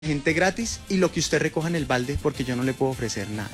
gente gratis y lo que usted recoja en el balde, porque yo no le puedo ofrecer nada.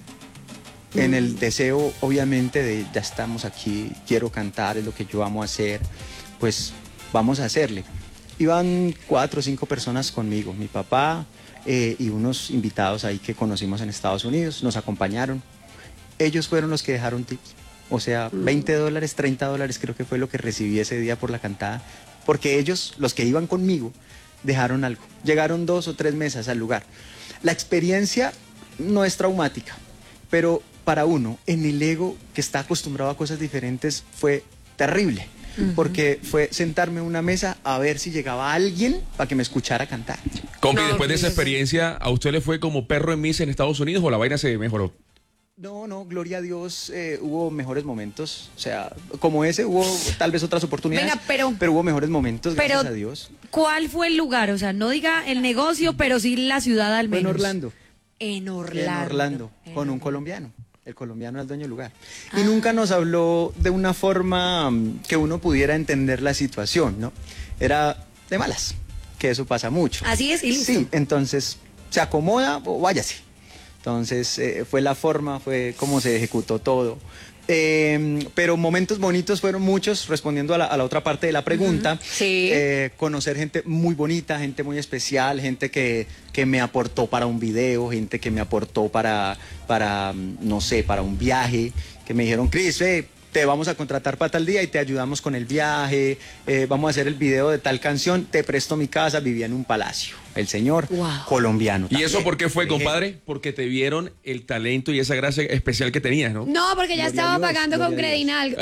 En el deseo, obviamente, de ya estamos aquí, quiero cantar, es lo que yo amo hacer, pues vamos a hacerle. Iban 4 o 5 personas conmigo, mi papá y unos invitados ahí que conocimos en Estados Unidos, nos acompañaron. Ellos fueron los que dejaron tips, o sea, $20, $30 creo que fue lo que recibí ese día por la cantada, porque ellos, los que iban conmigo, dejaron algo. Llegaron 2 o 3 mesas al lugar. La experiencia no es traumática, pero para uno, en el ego que está acostumbrado a cosas diferentes, fue terrible. Porque fue sentarme en una mesa a ver si llegaba alguien para que me escuchara cantar. Compi, después de esa experiencia, ¿a usted le fue como perro en misa en Estados Unidos o la vaina se mejoró? No, gloria a Dios, hubo mejores momentos, o sea, como ese hubo tal vez otras oportunidades, Venga, pero hubo mejores momentos, gracias a Dios. ¿Cuál fue el lugar? O sea, no diga el negocio, pero sí la ciudad al menos. En Orlando. En Orlando. Con un colombiano. El colombiano es el dueño del lugar. Y nunca nos habló de una forma que uno pudiera entender la situación, ¿no? Era de malas, que eso pasa mucho. Así es, y listo. Sí, entonces, se acomoda o váyase. Entonces, fue la forma, fue como se ejecutó todo. Pero momentos bonitos fueron muchos, respondiendo a la otra parte de la pregunta. Sí. Conocer gente muy bonita, gente muy especial, gente que me aportó para un video, gente que me aportó para no sé, para un viaje, que me dijeron, Cris, te vamos a contratar para tal día y te ayudamos con el viaje, vamos a hacer el video de tal canción, te presto mi casa, vivía en un palacio. El señor colombiano. ¿Y eso por qué fue, compadre? Porque te vieron el talento y esa gracia especial que tenías, ¿no? No, porque ya estaba pagando con Credinal.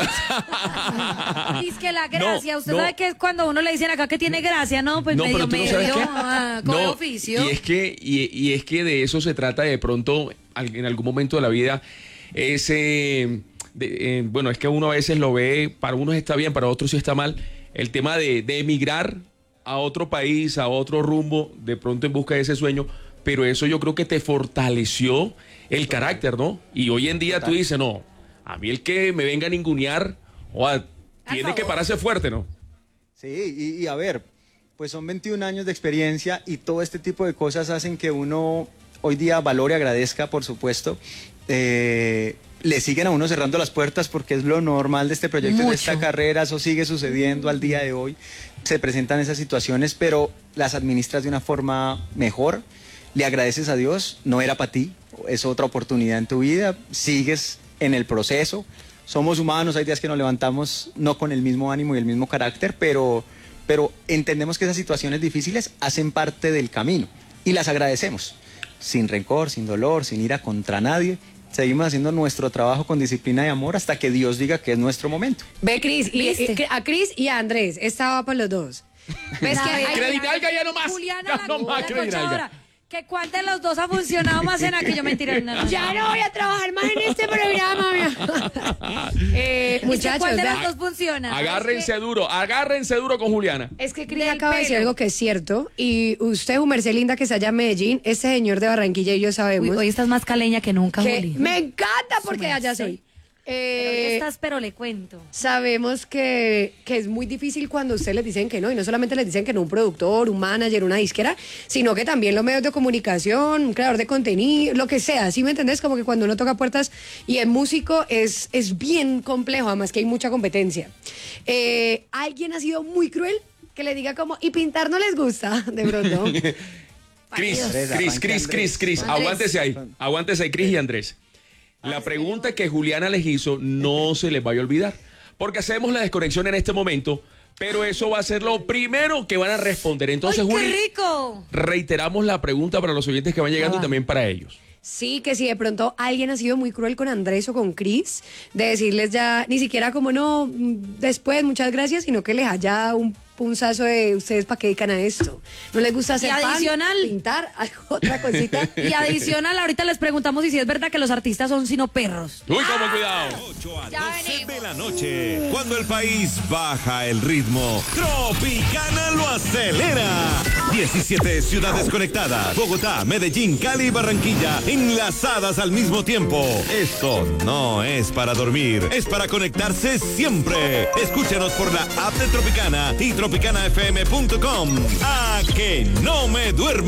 Es que la gracia, usted sabe que es cuando uno le dicen acá que tiene gracia, ¿no? Pues no, medio, pero tú no sabes con el oficio. Y es que de eso se trata de pronto, en algún momento de la vida, bueno, es que uno a veces lo ve, para unos está bien, para otros sí está mal, el tema de emigrar a otro país, a otro rumbo, de pronto en busca de ese sueño, pero eso yo creo que te fortaleció el carácter, ¿no? Y hoy en día tú dices, no, a mí el que me venga a ningunear, tiene que pararse fuerte, ¿no? Sí, y a ver, pues son 21 años de experiencia y todo este tipo de cosas hacen que uno hoy día valore, agradezca, por supuesto. Le siguen a uno cerrando las puertas porque es lo normal de este proyecto, de esta carrera, eso sigue sucediendo al día de hoy, se presentan esas situaciones, pero las administras de una forma mejor, le agradeces a Dios, no era para ti, es otra oportunidad en tu vida, sigues en el proceso, somos humanos, hay días que nos levantamos no con el mismo ánimo y el mismo carácter, pero entendemos que esas situaciones difíciles hacen parte del camino y las agradecemos, sin rencor, sin dolor, sin ira contra nadie. Seguimos haciendo nuestro trabajo con disciplina y amor hasta que Dios diga que es nuestro momento. Ve, Cris, a Cris y a Andrés, estaba por los dos. ¿Ves que Credinalga ya no más. Juliana, ya no más Credinalga. ¿Que cuál de los dos ha funcionado más en aquello? Mentira, no. Ya no voy a trabajar más en este programa. Muchachos, ¿cuál de los dos funciona? Agárrense duro con Juliana. Es que Cris acaba de decir algo que es cierto. Y usted, Merced Linda, que está allá en Medellín, este señor de Barranquilla y yo sabemos. Hoy estás más caleña que nunca, Juli. Me encanta porque allá soy. Pero le cuento. Sabemos que es muy difícil cuando ustedes les dicen que no, y no solamente les dicen que no un productor, un manager, una disquera, sino que también los medios de comunicación, un creador de contenido, lo que sea, ¿sí me entendés? Como que cuando uno toca puertas y es músico es bien complejo, además que hay mucha competencia. ¿Alguien ha sido muy cruel que le diga como, y pintar no les gusta, de pronto? Cris, aguántese ahí, Cris y Andrés. La pregunta que Juliana les hizo no se les vaya a olvidar, porque hacemos la desconexión en este momento, pero eso va a ser lo primero que van a responder. Entonces, ¡ay, qué Juli, rico! Reiteramos la pregunta para los oyentes que van llegando y también para ellos. Sí, que si de pronto alguien ha sido muy cruel con Andrés o con Cris, de decirles ya, ni siquiera como no, después, muchas gracias, sino que les haya un punzazo de ustedes para qué dedican a esto. ¿No les gusta hacer adicional, pan, pintar, otra cosita? Y adicional, ahorita les preguntamos si es verdad que los artistas son sino perros. Uy, cómo cuidado. 8 a 12 de la noche, cuando el país baja el ritmo, Tropicana lo acelera. 17 ciudades conectadas, Bogotá, Medellín, Cali y Barranquilla, enlazadas al mismo tiempo. Esto no es para dormir, es para conectarse siempre. Escúchanos por la app de Tropicana y tropicanafm.com. A que no me duermo.